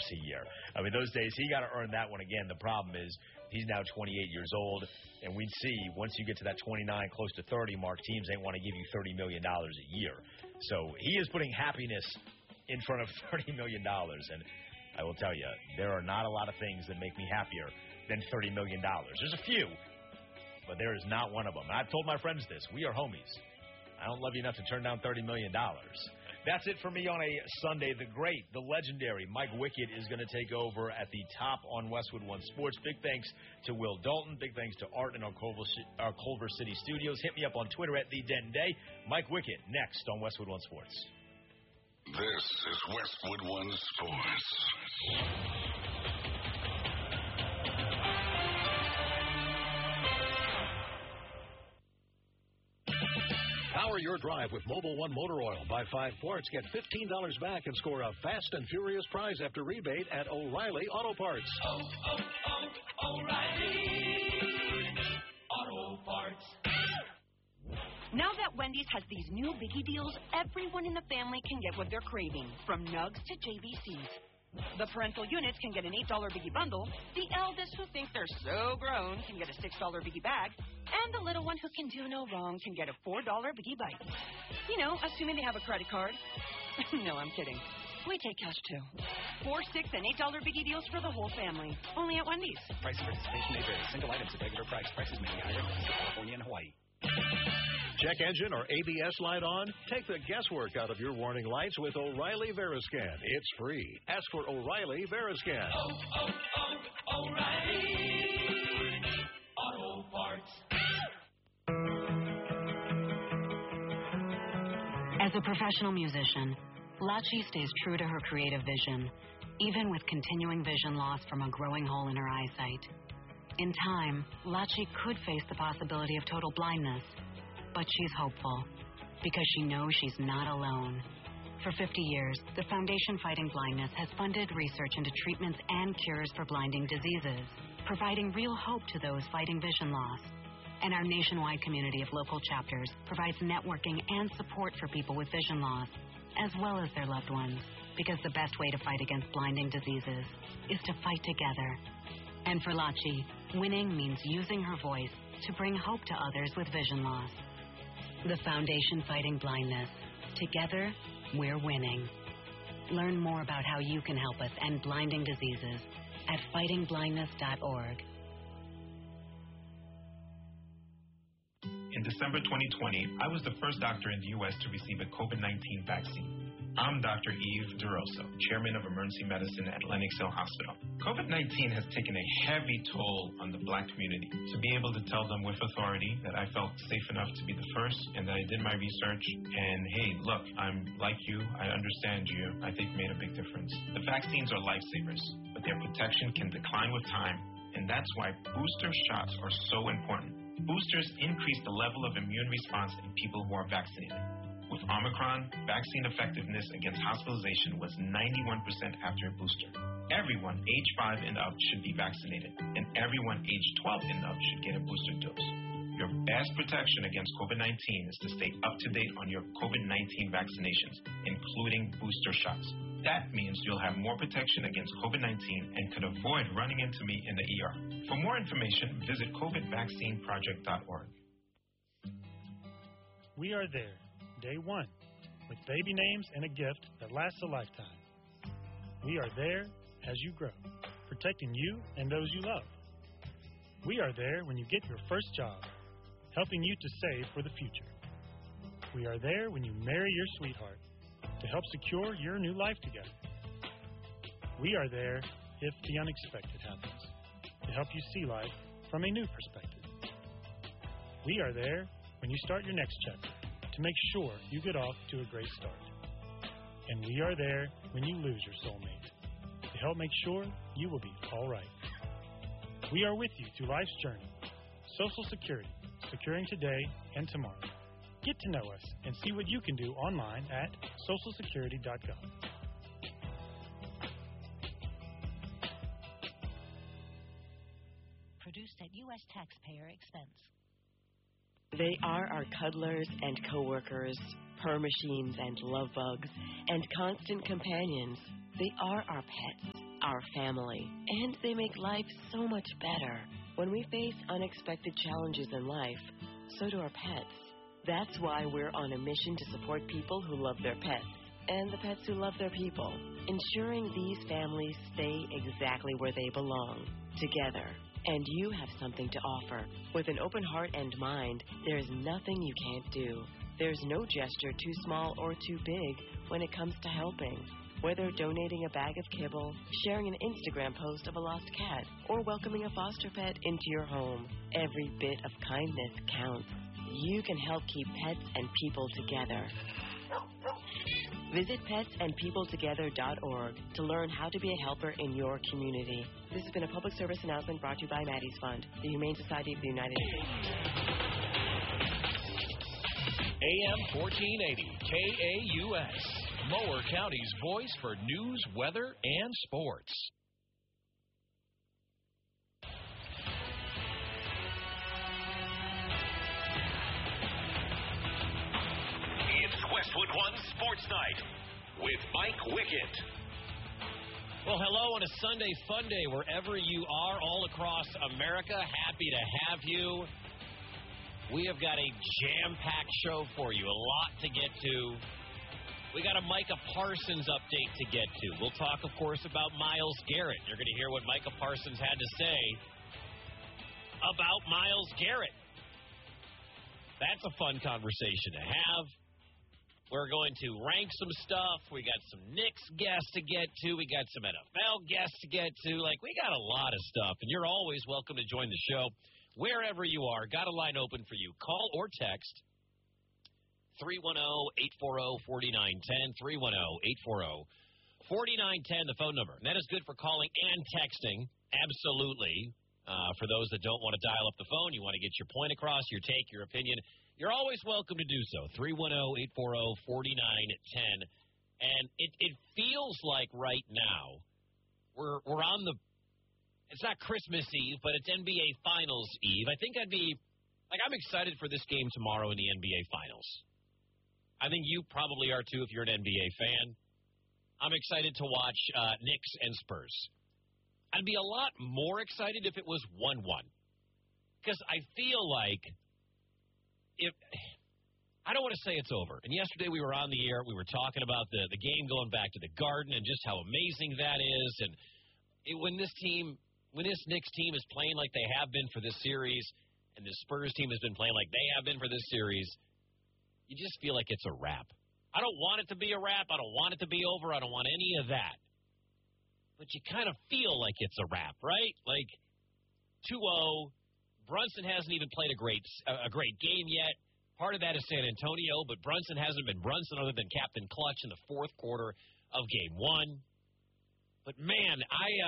a year. I mean, those days, he got to earn that one again. The problem is he's now 28 years old, and we'd see once you get to that 29, close to 30 mark, teams ain't want to give you $30 million a year. So he is putting happiness in front of $30 million, and I will tell you, there are not a lot of things that make me happier than $30 million. There's a few, but there is not one of them. And I've told my friends this. We are homies. I don't love you enough to turn down $30 million. That's it for me on a Sunday. The great, the legendary Mike Wickett is going to take over at the top on Westwood One Sports. Big thanks to Will Dalton. Big thanks to Art in our Culver City studios. Hit me up on Twitter at TheDenDay. Mike Wickett next on Westwood One Sports. This is Westwood One Sports. Power your drive with Mobil 1 Motor Oil. Buy 5 quarts, get $15 back, and score a fast and furious prize after rebate at O'Reilly Auto Parts. O'Reilly Auto Parts. Now that Wendy's has these new biggie deals, everyone in the family can get what they're craving, from nugs to JVCs. The parental units can get an $8 biggie bundle, the eldest who thinks they're so grown can get a $6 biggie bag, and the little one who can do no wrong can get a $4 biggie bite. You know, assuming they have a credit card. No, I'm kidding. We take cash, too. 4, 6, and $8 biggie deals for the whole family. Only at Wendy's. Price and participation may vary. Single items at regular price. Prices may be higher in California and Hawaii. Check engine or ABS light on? Take the guesswork out of your warning lights with O'Reilly Veriscan. It's free. Ask for O'Reilly Veriscan. O'Reilly Auto Parts. As a professional musician, Lachi stays true to her creative vision, even with continuing vision loss from a growing hole in her eyesight. In time, Lachi could face the possibility of total blindness, but she's hopeful because she knows she's not alone. For 50 years, the Foundation Fighting Blindness has funded research into treatments and cures for blinding diseases, providing real hope to those fighting vision loss. And our nationwide community of local chapters provides networking and support for people with vision loss, as well as their loved ones, because the best way to fight against blinding diseases is to fight together. And for Lachi, winning means using her voice to bring hope to others with vision loss. The Foundation Fighting Blindness. Together, we're winning. Learn more about how you can help us end blinding diseases at fightingblindness.org. In December 2020, I was the first doctor in the U.S. to receive a COVID-19 vaccine. I'm Dr. Yves DeRosso, Chairman of Emergency Medicine at Lenox Hill Hospital. COVID-19 has taken a heavy toll on the Black community. To be able to tell them with authority that I felt safe enough to be the first and that I did my research and, hey, look, I'm like you, I understand you, I think made a big difference. The vaccines are lifesavers, but their protection can decline with time, and that's why booster shots are so important. Boosters increase the level of immune response in people who are vaccinated. With Omicron, vaccine effectiveness against hospitalization was 91% after a booster. Everyone age 5 and up should be vaccinated, and everyone age 12 and up should get a booster dose. Your best protection against COVID-19 is to stay up to date on your COVID-19 vaccinations, including booster shots. That means you'll have more protection against COVID-19 and could avoid running into me in the ER. For more information, visit covidvaccineproject.org. We are there, day one, with baby names and a gift that lasts a lifetime. We are there as you grow, protecting you and those you love. We are there when you get your first job, helping you to save for the future. We are there when you marry your sweetheart, to help secure your new life together. We are there if the unexpected happens, to help you see life from a new perspective. We are there when you start your next chapter, to make sure you get off to a great start. And we are there when you lose your soulmate, to help make sure you will be all right. We are with you through life's journey. Social Security, securing today and tomorrow. Get to know us and see what you can do online at socialsecurity.gov. Produced at U.S. taxpayer expense. They are our cuddlers and coworkers, purr machines and love bugs, and constant companions. They are our pets, our family, and they make life so much better. When we face unexpected challenges in life, so do our pets. That's why we're on a mission to support people who love their pets and the pets who love their people, ensuring these families stay exactly where they belong, together. And you have something to offer. With an open heart and mind, there is nothing you can't do. There's no gesture too small or too big when it comes to helping. Whether donating a bag of kibble, sharing an Instagram post of a lost cat, or welcoming a foster pet into your home, every bit of kindness counts. You can help keep pets and people together. Visit petsandpeopletogether.org to learn how to be a helper in your community. This has been a public service announcement brought to you by Maddie's Fund, the Humane Society of the United States. AM 1480, KAUS, Mower County's voice for news, weather, and sports. It's Westwood One Sports Night with Mike Wickett. Well, hello on a Sunday fun day wherever you are all across America. Happy to have you. We have got a jam-packed show for you, a lot to get to. We got a Micah Parsons update to get to. We'll talk, of course, about Myles Garrett. You're going to hear what Micah Parsons had to say about Myles Garrett. That's a fun conversation to have. We're going to rank some stuff. We got some Knicks guests to get to. We got some NFL guests to get to. We got a lot of stuff, and you're always welcome to join the show. Wherever you are, got a line open for you. Call or text 310-840-4910, 310-840-4910, the phone number. And that is good for calling and texting, absolutely. For those that don't want to dial up the phone, you want to get your point across, your take, your opinion, you're always welcome to do so, 310-840-4910. And it feels like right now we're on the, it's not Christmas Eve, but it's NBA Finals Eve. I think I'm excited for this game tomorrow in the NBA Finals. I think you probably are, too, if you're an NBA fan. I'm excited to watch Knicks and Spurs. I'd be a lot more excited if it was 1-1. Because I feel like I don't want to say it's over. And yesterday we were on the air. We were talking about the game going back to the Garden and just how amazing that is. And when this Knicks team is playing like they have been for this series, and the Spurs team has been playing like they have been for this series, you just feel like it's a wrap. I don't want it to be a wrap. I don't want it to be over. I don't want any of that. But you kind of feel like it's a wrap, right? 2-0. Brunson hasn't even played a great game yet. Part of that is San Antonio, but Brunson hasn't been Brunson other than Captain Clutch in the fourth quarter of Game 1. But, man,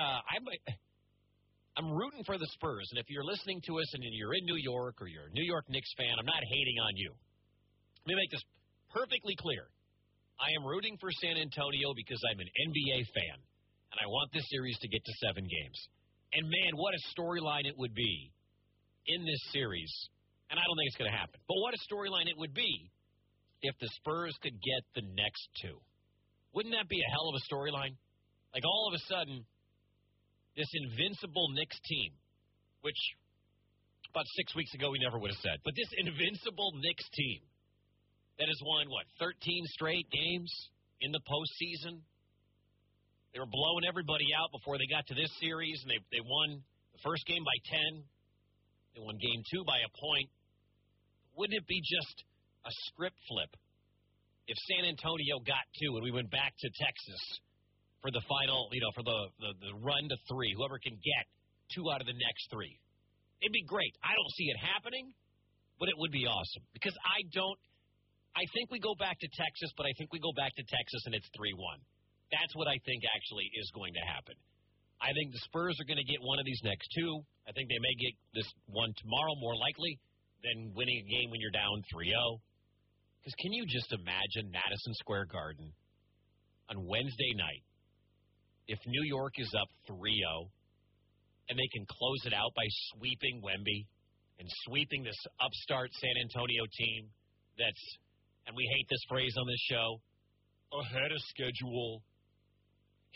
I'm rooting for the Spurs. And if you're listening to us and you're in New York or you're a New York Knicks fan, I'm not hating on you. Let me make this perfectly clear. I am rooting for San Antonio because I'm an NBA fan, and I want this series to get to 7 games. And, man, what a storyline it would be in this series. And I don't think it's going to happen. But what a storyline it would be if the Spurs could get the next 2. Wouldn't that be a hell of a storyline? All of a sudden, this invincible Knicks team, which about 6 weeks ago we never would have said, but this invincible Knicks team that has won, 13 straight games in the postseason. They were blowing everybody out before they got to this series, and they won the first game by 10. They won Game 2 by a point. Wouldn't it be just a script flip if San Antonio got 2 and we went back to Texas for the final, for the run to 3, whoever can get 2 out of the next 3? It'd be great. I don't see it happening, but it would be awesome because I think we go back to Texas, but I think we go back to Texas and it's 3-1. That's what I think actually is going to happen. I think the Spurs are going to get one of these next 2. I think they may get this one tomorrow more likely than winning a game when you're down 3-0. Because can you just imagine Madison Square Garden on Wednesday night if New York is up 3-0 and they can close it out by sweeping Wemby and sweeping this upstart San Antonio team that's, and we hate this phrase on this show, ahead of schedule.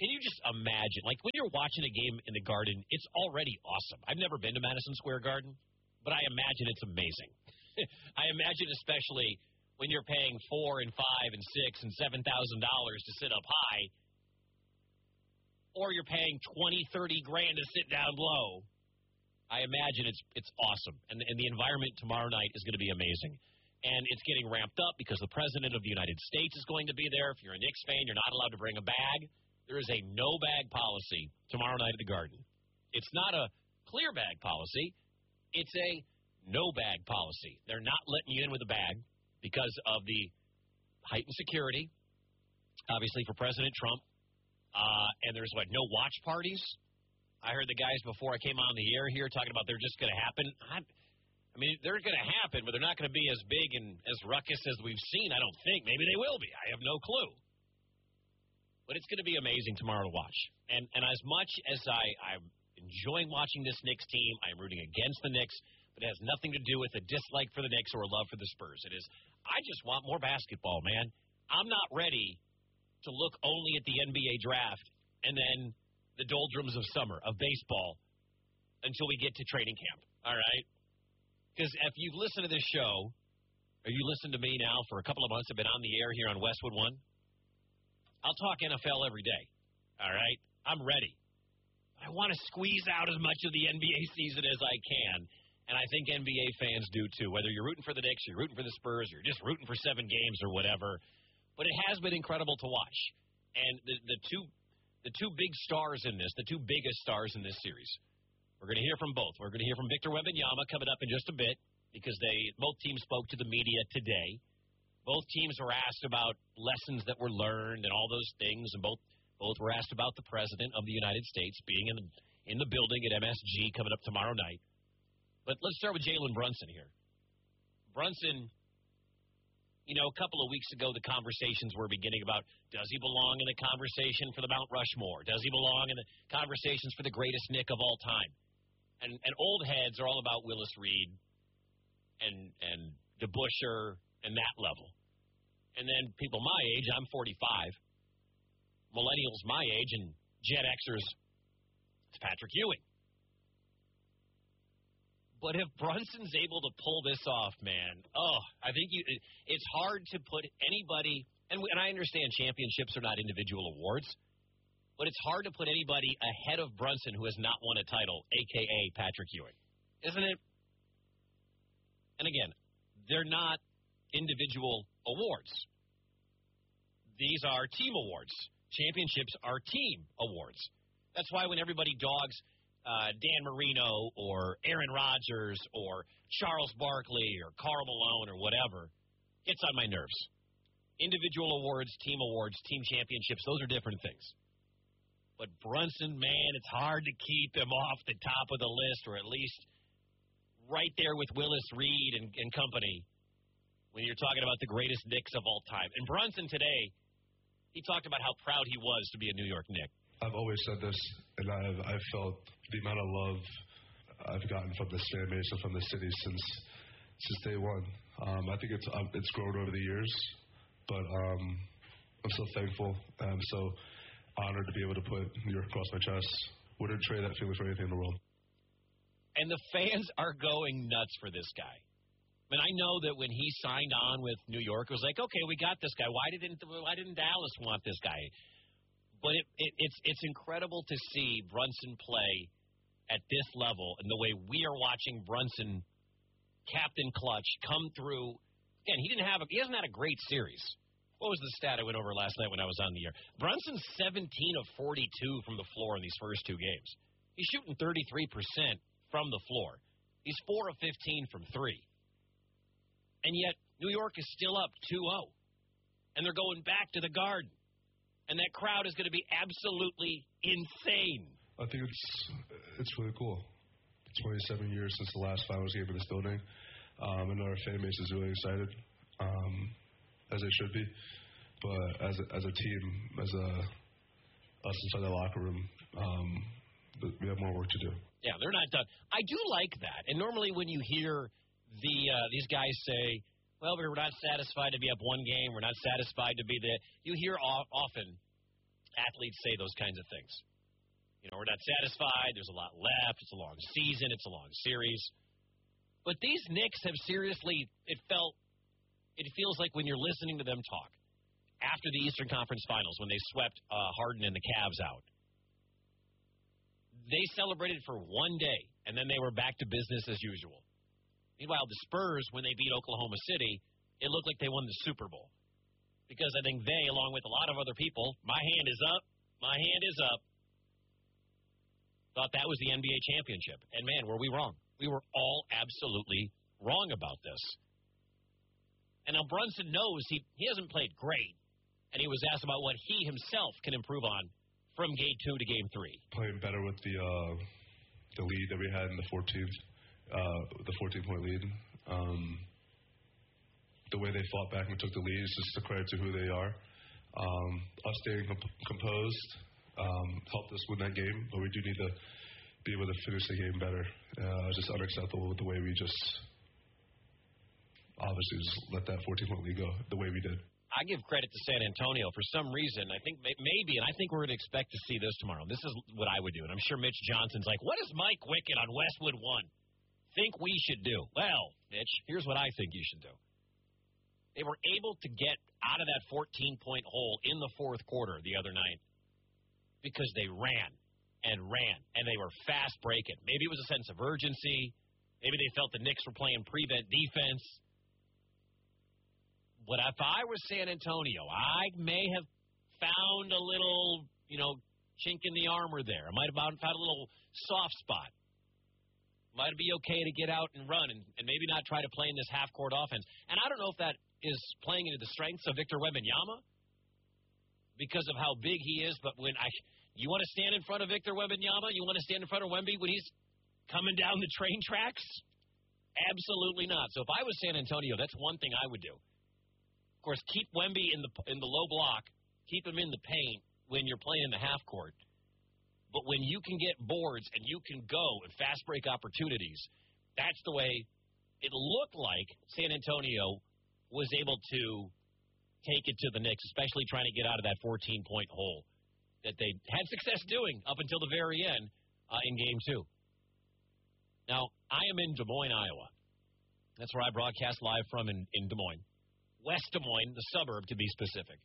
Can you just imagine, like when you're watching a game in the Garden, it's already awesome. I've never been to Madison Square Garden, but I imagine it's amazing. I imagine especially when you're paying $4 and $5 and $6 and $7,000 to sit up high, or you're paying $20, $30 grand to sit down low. I imagine it's awesome, and the environment tomorrow night is going to be amazing. And it's getting ramped up because the President of the United States is going to be there. If you're a Knicks fan, you're not allowed to bring a bag. There is a no-bag policy tomorrow night at the Garden. It's not a clear bag policy. It's a no-bag policy. They're not letting you in with a bag because of the heightened security, obviously, for President Trump. And there's, no watch parties? I heard the guys before I came on the air here talking about they're just going to happen. I mean, they're going to happen, but they're not going to be as big and as ruckus as we've seen, I don't think. Maybe they will be. I have no clue. But it's going to be amazing tomorrow to watch. And as much as I'm enjoying watching this Knicks team, I'm rooting against the Knicks, but it has nothing to do with a dislike for the Knicks or a love for the Spurs. It is, I just want more basketball, man. I'm not ready to look only at the NBA draft and then the doldrums of summer, of baseball, until we get to training camp, all right? Because if you've listened to this show, or you listen to me now for a couple of months, I've been on the air here on Westwood One, I'll talk NFL every day, all right? I'm ready. I want to squeeze out as much of the NBA season as I can, and I think NBA fans do too, whether you're rooting for the Knicks, you're rooting for the Spurs, you're just rooting for 7 games or whatever. But it has been incredible to watch. And the two big stars in this, the two biggest stars in this series, we're going to hear from both. We're going to hear from Victor Wembanyama coming up in just a bit because both teams spoke to the media today. Both teams were asked about lessons that were learned and all those things, and both were asked about the President of the United States being in the building at MSG coming up tomorrow night. But let's start with Jalen Brunson here. Brunson, a couple of weeks ago, the conversations were beginning about, does he belong in the conversation for the Mount Rushmore? Does he belong in the conversations for the greatest Knick of all time? And old heads are all about Willis Reed and DeBusschere and that level. And then people my age, I'm 45, millennials my age, and Gen Xers, it's Patrick Ewing. But if Brunson's able to pull this off, man, I think it's hard to put anybody, and I understand championships are not individual awards, but it's hard to put anybody ahead of Brunson who has not won a title, a.k.a. Patrick Ewing, isn't it? And again, they're not individual awards. These are team awards. Championships are team awards. That's why when everybody dogs Dan Marino or Aaron Rodgers or Charles Barkley or Karl Malone or whatever, gets on my nerves. Individual awards, team championships, those are different things. But Brunson, man, it's hard to keep him off the top of the list, or at least right there with Willis Reed and company when you're talking about the greatest Knicks of all time. And Brunson today, he talked about how proud he was to be a New York Knick. I've always said this, and I've felt the amount of love I've gotten from this fan base and from the city since day one. I think it's grown over the years, but I'm so thankful. I'm so honored to be able to put New York across my chest. Wouldn't trade that feeling for anything in the world. And the fans are going nuts for this guy. I mean, I know that when he signed on with New York, it was like, okay, we got this guy. Why didn't Dallas want this guy? But it's incredible to see Brunson play at this level and the way we are watching Brunson, Captain Clutch, come through. Again, he hasn't had a great series. What was the stat I went over last night when I was on the air? Brunson's 17 of 42 from the floor in these first two games. He's shooting 33% from the floor. He's 4 of 15 from three. And yet, New York is still up 2-0. And they're going back to the Garden. And that crowd is going to be absolutely insane. I think it's really cool. 27 years since the last finals game in this building. And our fan base is really excited, as they should be. But as a team, us inside the locker room, we have more work to do. Yeah, they're not done. I do like that. And normally when you hear these guys say, well, we're not satisfied to be up one game. We're not satisfied to be there. You hear often athletes say those kinds of things. We're not satisfied. There's a lot left. It's a long season. It's a long series. But these Knicks have seriously, it feels like when you're listening to them talk after the Eastern Conference Finals, when they swept Harden and the Cavs out, they celebrated for one day, and then they were back to business as usual. Meanwhile, the Spurs, when they beat Oklahoma City, it looked like they won the Super Bowl. Because I think they, along with a lot of other people, my hand is up, thought that was the NBA championship. And, man, were we wrong. We were all absolutely wrong about this. And now Brunson knows he hasn't played great, and he was asked about what he himself can improve on from Game 2 to Game 3. Playing better with the lead that we had in the 14-point lead. The way they fought back and took the lead is just a credit to who they are. Us staying composed helped us win that game, but we do need to be able to finish the game better. It's just unacceptable with the way we just obviously just let that 14-point lead go the way we did. I give credit to San Antonio for some reason. I think maybe, and I think we're going to expect to see this tomorrow. This is what I would do, and I'm sure Mitch Johnson's like, what does Mike Wickett on Westwood 1 think we should do? Well, Mitch, here's what I think you should do. They were able to get out of that 14-point hole in the fourth quarter the other night because they ran, and they were fast breaking. Maybe it was a sense of urgency. Maybe they felt the Knicks were playing prevent defense. But if I was San Antonio, I may have found a little, chink in the armor there. I might have found a little soft spot. Might be okay to get out and run and maybe not try to play in this half-court offense. And I don't know if that is playing into the strengths of Victor Wembanyama because of how big he is. But you want to stand in front of Victor Wembanyama? You want to stand in front of Wemby when he's coming down the train tracks? Absolutely not. So if I was San Antonio, that's one thing I would do. Of course, keep Wemby in the low block. Keep him in the paint when you're playing in the half court. But when you can get boards and you can go and fast break opportunities, that's the way it looked like San Antonio was able to take it to the Knicks, especially trying to get out of that 14-point hole that they had success doing up until the very end in Game 2. Now, I am in Des Moines, Iowa. That's where I broadcast live from in Des Moines. West Des Moines, the suburb to be specific.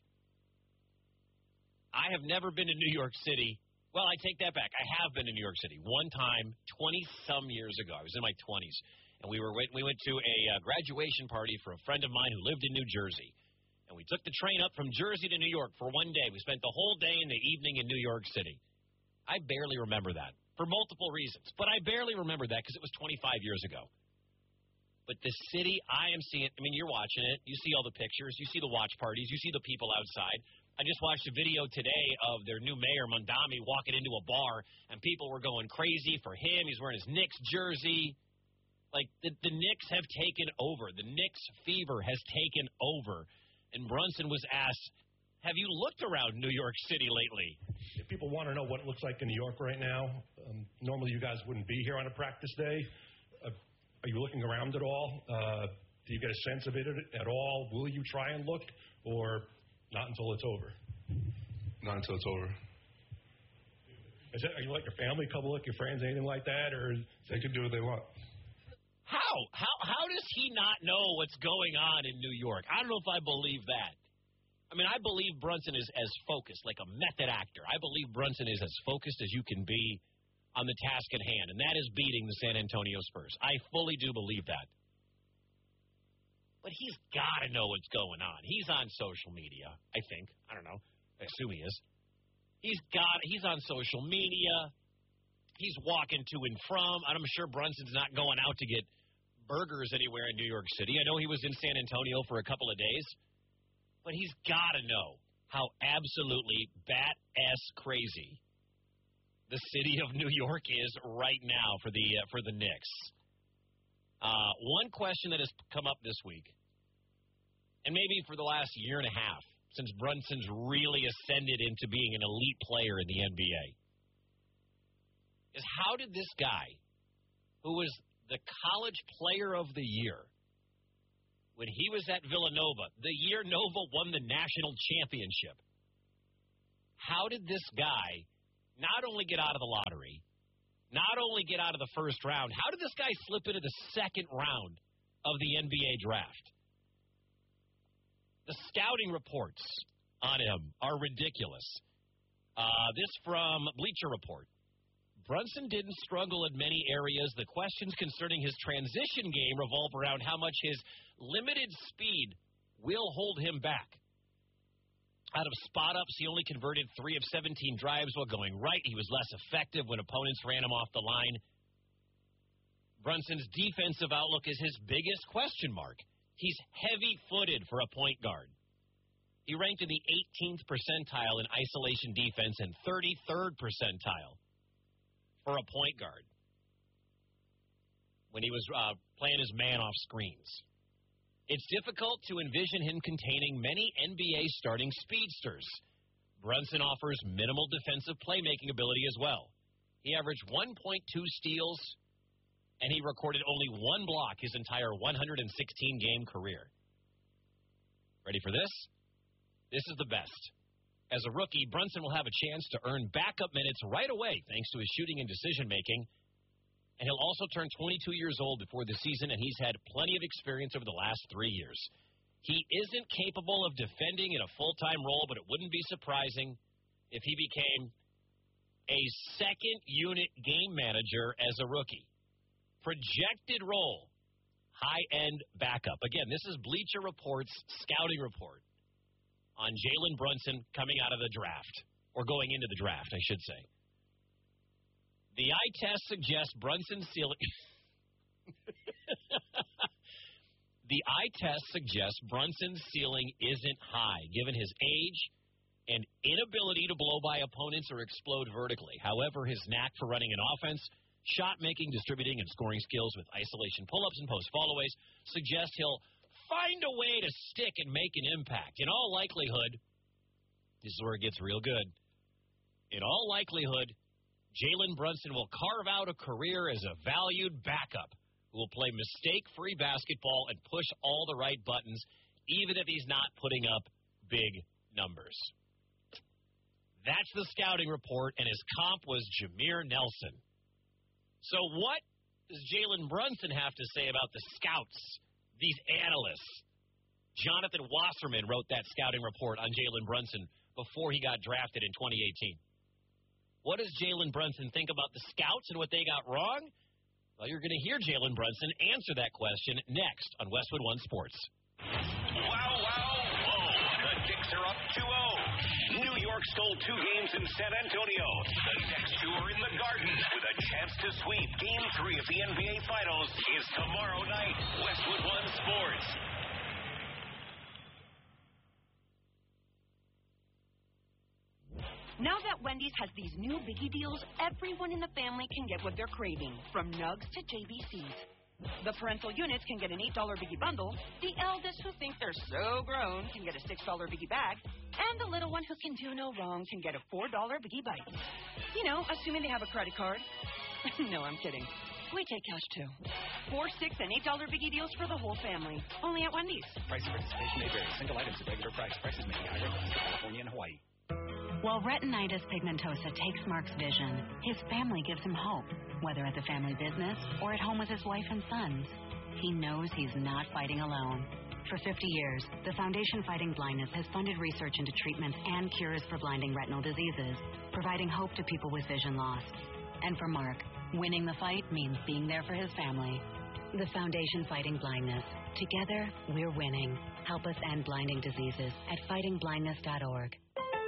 I have never been to New York City. Well, I take that back. I have been to New York City one time 20-some years ago. I was in my 20s, and we went to a graduation party for a friend of mine who lived in New Jersey. And we took the train up from Jersey to New York for one day. We spent the whole day and the evening in New York City. I barely remember that for multiple reasons, but I barely remember that because it was 25 years ago. But the city, I am seeing, you're watching it. You see all the pictures. You see the watch parties. You see the people outside. I just watched a video today of their new mayor, Mondami, walking into a bar, and people were going crazy for him. He's wearing his Knicks jersey. Like, the Knicks have taken over. The Knicks fever has taken over. And Brunson was asked, have you looked around New York City lately? If people want to know what it looks like in New York right now, normally you guys wouldn't be here on a practice day. Are you looking around at all? Do you get a sense of it at all? Will you try and look, or not until it's over? Not until it's over. Are you like your family, couple of your friends, anything like that, or they can do what they want? How does he not know what's going on in New York? I don't know if I believe that. I believe Brunson is as focused, like a method actor. I believe Brunson is as focused as you can be on the task at hand, and that is beating the San Antonio Spurs. I fully do believe that. But he's got to know what's going on. He's on social media, I think. I don't know. I assume he is. He's on social media. He's walking to and from. I'm sure Brunson's not going out to get burgers anywhere in New York City. I know he was in San Antonio for a couple of days. But he's got to know how absolutely bat-ass crazy the city of New York is right now for the Knicks. One question that has come up this week, and maybe for the last year and a half, since Brunson's really ascended into being an elite player in the NBA, is how did this guy, who was the college player of the year when he was at Villanova, the year Nova won the national championship, how did this guy not only get out of the lottery, not only get out of the first round, how did this guy slip into the second round of the NBA draft? The scouting reports on him are ridiculous. This from Bleacher Report. Brunson didn't struggle in many areas. The questions concerning his transition game revolve around how much his limited speed will hold him back. Out of spot-ups, he only converted 3 of 17 drives while going right. He was less effective when opponents ran him off the line. Brunson's defensive outlook is his biggest question mark. He's heavy-footed for a point guard. He ranked in the 18th percentile in isolation defense and 33rd percentile for a point guard when he was playing his man off screens. It's difficult to envision him containing many NBA starting speedsters. Brunson offers minimal defensive playmaking ability as well. He averaged 1.2 steals, and he recorded only 1 block his entire 116-game career. Ready for this? This is the best. As a rookie, Brunson will have a chance to earn backup minutes right away thanks to his shooting and decision-making. And he'll also turn 22 years old before the season, and he's had plenty of experience over the last 3 years. He isn't capable of defending in a full-time role, but it wouldn't be surprising if he became a second-unit game manager as a rookie. Projected role, high-end backup. Again, this is Bleacher Report's scouting report on Jalen Brunson coming out of the draft, or going into the draft, I should say. The eye test suggests Brunson's ceiling. The eye test suggests Brunson's ceiling isn't high, given his age and inability to blow by opponents or explode vertically. However, his knack for running an offense, shot-making, distributing, and scoring skills with isolation pull-ups and post followays suggest he'll find a way to stick and make an impact. In all likelihood, this is where it gets real good. In all likelihood, Jalen Brunson will carve out a career as a valued backup who will play mistake-free basketball and push all the right buttons, even if he's not putting up big numbers. That's the scouting report, and his comp was Jameer Nelson. So what does Jalen Brunson have to say about the scouts, these analysts? Jonathan Wasserman wrote that scouting report on Jalen Brunson before he got drafted in 2018. What does Jalen Brunson think about the scouts and what they got wrong? Well, you're going to hear Jalen Brunson answer that question next on Westwood One Sports. Wow, wow, whoa. The Knicks are up 2-0. New York stole 2 games in San Antonio. The next 2 are in the Garden with a chance to sweep. Game 3 of the NBA Finals is tomorrow night. Westwood One Sports. Now that Wendy's has these new biggie deals, everyone in the family can get what they're craving, from nugs to JBCs. The parental units can get an $8 biggie bundle, the eldest who think they're so grown can get a $6 biggie bag, and the little one who can do no wrong can get a $4 biggie bite. You know, assuming they have a credit card. No, I'm kidding. We take cash, too. 4, 6, and $8 biggie deals for the whole family. Only at Wendy's. Price and participation may vary. Single items at regular price. Prices may be higher in California and Hawaii. While retinitis pigmentosa takes Mark's vision, his family gives him hope, whether at the family business or at home with his wife and sons. He knows he's not fighting alone. For 50 years, the Foundation Fighting Blindness has funded research into treatments and cures for blinding retinal diseases, providing hope to people with vision loss. And for Mark, winning the fight means being there for his family. The Foundation Fighting Blindness. Together, we're winning. Help us end blinding diseases at fightingblindness.org.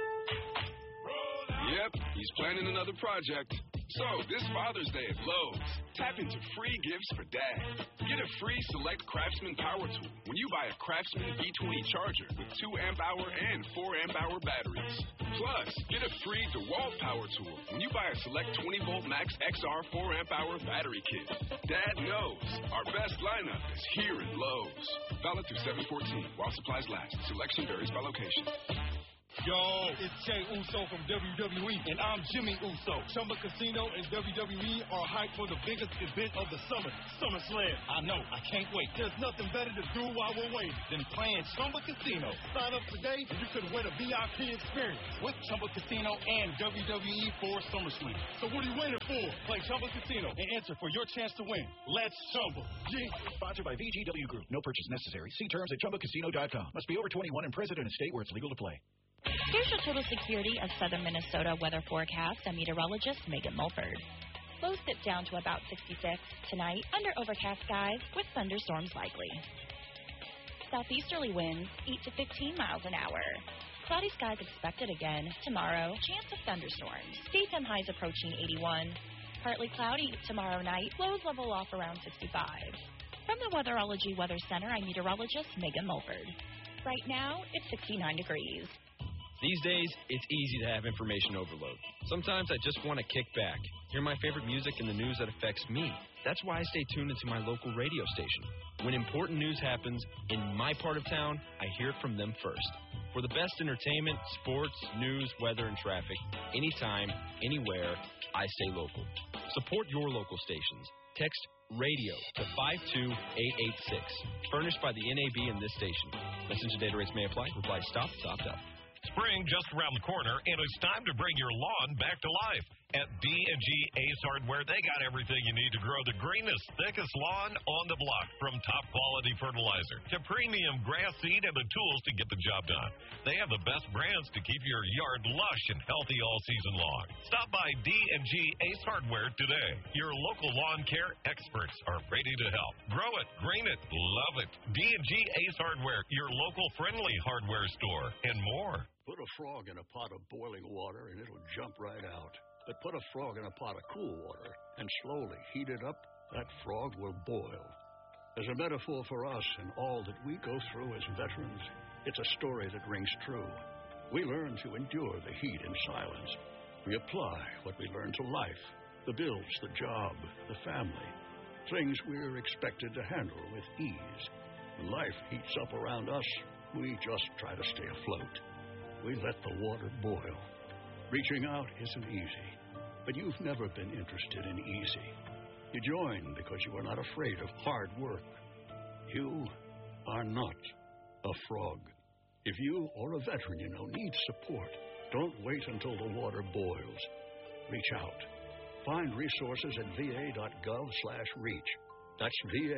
Yep, he's planning another project. So, this Father's Day at Lowe's, tap into free gifts for Dad. Get a free Select Craftsman power tool when you buy a Craftsman B20 charger with 2 amp-hour and 4 amp-hour batteries. Plus, get a free DeWalt power tool when you buy a Select 20-volt Max XR 4 amp-hour battery kit. Dad knows our best lineup is here at Lowe's. Valid through 7/14 while supplies last. Selection varies by location. Yo, it's Jay Uso from WWE, and I'm Jimmy Uso. Chumba Casino and WWE are hyped for the biggest event of the summer, SummerSlam. I know, I can't wait. There's nothing better to do while we're waiting than playing Chumba Casino. Sign up today, and you could win a VIP experience with Chumba Casino and WWE for SummerSlam. So what are you waiting for? Play Chumba Casino and enter for your chance to win. Let's Chumba. Yeah. Sponsored by VGW Group. No purchase necessary. See terms at ChumbaCasino.com. Must be over 21 and present in a state where it's legal to play. Here's your Total Security of Southern Minnesota weather forecast. I'm meteorologist Megan Mulford. Lows dip down to about 66 tonight under overcast skies with thunderstorms likely. Southeasterly winds 8 to 15 miles an hour. Cloudy skies expected again tomorrow. Chance of thunderstorms. Daytime highs approaching 81. Partly cloudy tomorrow night. Lows level off around 65. From the Weatherology Weather Center, I'm meteorologist Megan Mulford. Right now, it's 69 degrees. These days, it's easy to have information overload. Sometimes I just want to kick back, hear my favorite music and the news that affects me. That's why I stay tuned into my local radio station. When important news happens in my part of town, I hear from them first. For the best entertainment, sports, news, weather, and traffic, anytime, anywhere, I stay local. Support your local stations. Text RADIO to 52886. Furnished by the NAB and this station. Message and data rates may apply. Reply stop, stopped up. Spring just around the corner, and it's time to bring your lawn back to life. At D&G Ace Hardware, they got everything you need to grow the greenest, thickest lawn on the block, from top-quality fertilizer to premium grass seed and the tools to get the job done. They have the best brands to keep your yard lush and healthy all season long. Stop by D&G Ace Hardware today. Your local lawn care experts are ready to help. Grow it, green it, love it. D&G Ace Hardware, your local friendly hardware store, and more. Put a frog in a pot of boiling water and it'll jump right out. But put a frog in a pot of cool water and slowly heat it up, that frog will boil. As a metaphor for us and all that we go through as veterans, it's a story that rings true. We learn to endure the heat in silence. We apply what we learn to life, the bills, the job, the family, things we're expected to handle with ease. When life heats up around us, we just try to stay afloat. We let the water boil. Reaching out isn't easy, but you've never been interested in easy. You join because you are not afraid of hard work. You are not a frog. If you or a veteran you know needs support, don't wait until the water boils. Reach out. Find resources at va.gov/reach. That's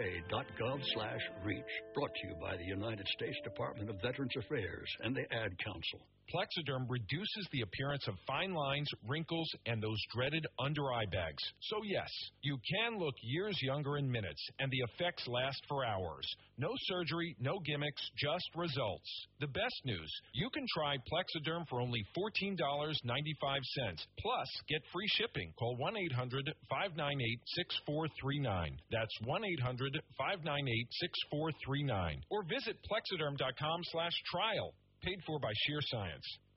va.gov/reach. Brought to you by the United States Department of Veterans Affairs and the Ad Council. Plexiderm reduces the appearance of fine lines, wrinkles, and those dreaded under-eye bags. So yes, you can look years younger in minutes, and the effects last for hours. No surgery, no gimmicks, just results. The best news, you can try Plexiderm for only $14.95. Plus, get free shipping. Call 1-800-598-6439. That's 1-800-598-6439. Or visit Plexiderm.com/trial. Paid for by Sheer Science.